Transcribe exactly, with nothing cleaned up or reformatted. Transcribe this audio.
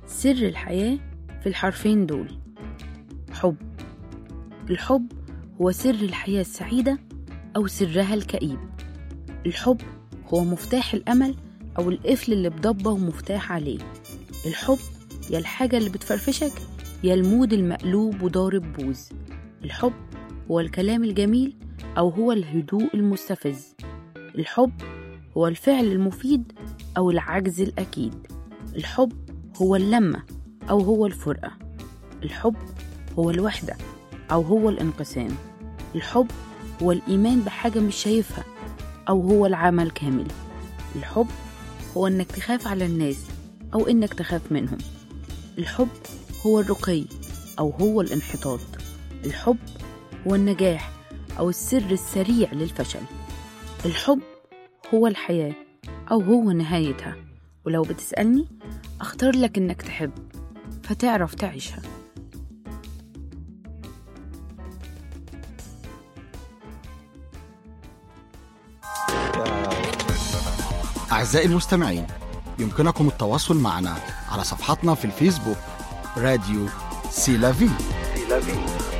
سر الحياة في الحرفين دول: حب. الحب هو سر الحياة السعيدة أو سرها الكئيب. الحب هو مفتاح الأمل أو القفل اللي بضبة ومفتاح عليه. الحب يا الحاجة اللي بتفرفشك يا المود المقلوب وضارب بوز. الحب هو الكلام الجميل أو هو الهدوء المستفز. الحب هو الفعل المفيد أو العجز الأكيد. الحب هو اللمة أو هو الفرقة. الحب هو الوحدة أو هو الانقسام. الحب هو الإيمان بحاجة مش شايفها أو هو العمل كامل. الحب هو إنك تخاف على الناس أو إنك تخاف منهم. الحب هو الرقي أو هو الانحطاط. الحب هو النجاح أو السر السريع للفشل. الحب هو الحياة أو هو نهايتها. ولو بتسألني أختار لك إنك تحب فتعرف تعيشها. أعزائي المستمعين، يمكنكم التواصل معنا على صفحتنا في الفيسبوك راديو سي لا في.